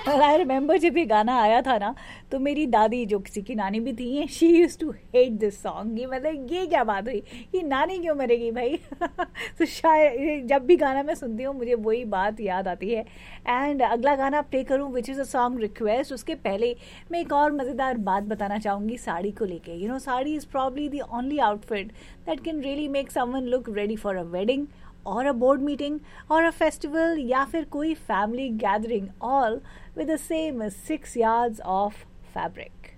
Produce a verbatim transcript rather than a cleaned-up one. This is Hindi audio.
आई रिमेम्बर जब ये गाना आया था ना, तो मेरी दादी जो किसी की नानी भी थी, she use to hate this song. ये मतलब ये क्या बात हुई, ये नानी क्यों मरेगी भाई। तो शायद जब भी गाना मैं सुनती हूँ मुझे वही बात याद आती है। एंड अगला गाना प्ले करूँ which is a song request, उसके पहले मैं एक और मज़ेदार बात बताना चाहूँगी साड़ी को लेके। You know, sari is probably the only outfit that can really make someone look ready for a wedding or a board meeting or a festival या फिर कोई family gathering, all with the same six yards of fabric.